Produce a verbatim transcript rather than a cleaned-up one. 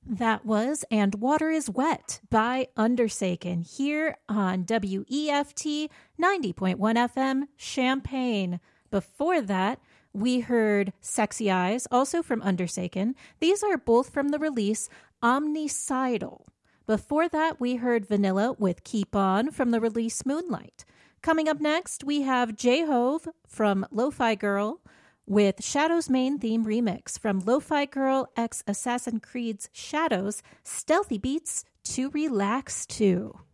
That was And Water is Wet by Undersaken here on W E F T ninety point one F M Champaign. Before that, we heard Sexy Eyes, also from Undersaken. These are both from the release Omnicidal. Before that, we heard Vanilla with Keep On from the release Moonlight. Coming up next, we have J-Hove from Lo-Fi Girl with Shadow's main theme remix from Lo-Fi Girl x Assassin's Creed's Shadows, Stealthy Beats to Relax To.